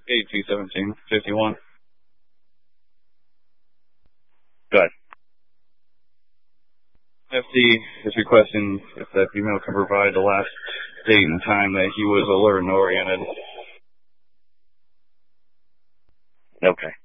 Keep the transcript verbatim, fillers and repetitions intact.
eighty-two seventeen fifty-one. Good. F D is requesting if that female can provide the last date and time that he was alert and oriented. Okay.